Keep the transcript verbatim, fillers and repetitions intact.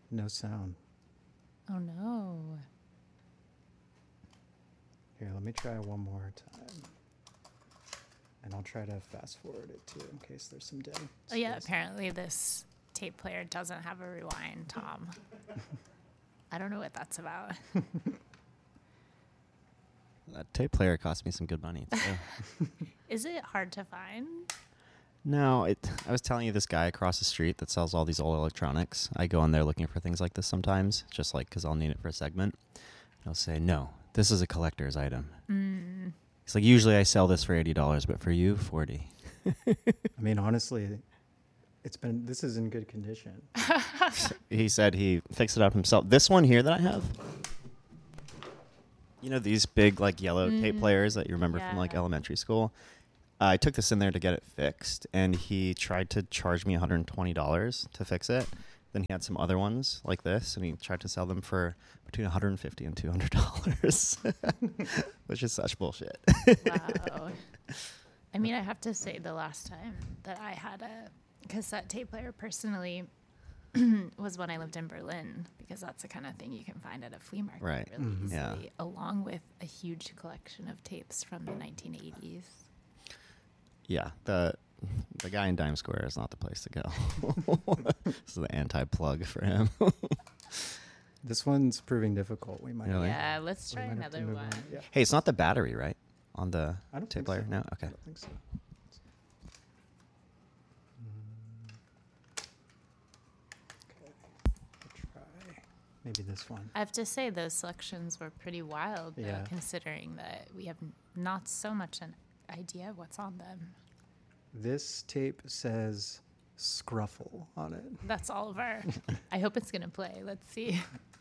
No sound. Oh no. Here, let me try one more time. And I'll try to fast forward it too in case there's some dead Oh yeah, space. apparently this tape player doesn't have a rewind, Tom. I don't know what that's about. That tape player cost me some good money, too. Is it hard to find? No, it. I was telling you this guy across the street that sells all these old electronics. I go in there looking for things like this sometimes, just like because I'll need it for a segment. He'll say, no, this is a collector's item. Mm. He's like, usually I sell this for eighty dollars, but for you, forty dollars. I mean, honestly, it's been, this is in good condition. He said he fixed it up himself. This one here that I have, you know, these big like yellow Mm. tape players that you remember from like Yeah. elementary school. Uh, I took this in there to get it fixed, and he tried to charge me one hundred twenty dollars to fix it. Then he had some other ones like this, and he tried to sell them for between one hundred fifty dollars and two hundred dollars, which is such bullshit. Wow. I mean, I have to say the last time that I had a cassette tape player personally was when I lived in Berlin, because that's the kind of thing you can find at a flea market Right. really Mhm. Yeah. easily, along with a huge collection of tapes from the nineteen eighties. Yeah, the the guy in Dime Square is not the place to go. This is the anti-plug for him. This one's proving difficult. We might. Really? Yeah, let's we try might have to another move one. on. Yeah. Hey, it's not the battery, right? On the I don't tape think player? so. No? Okay. I don't think so. Mm. Okay. I'll try maybe this one. I have to say those selections were pretty wild, though, Yeah. considering that we have n- not so much an idea of what's on them. This tape says Scruffle on it. That's Oliver. I hope it's going to play. Let's see.